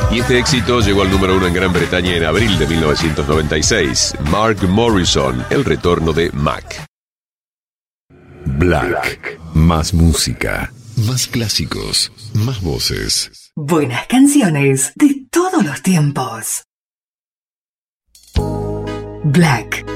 Y este éxito llegó al número 1 en Gran Bretaña en abril de 1996. Mark Morrison, el retorno de Mac. Black. Más música, más clásicos, más voces. Buenas canciones de todos los tiempos. Black.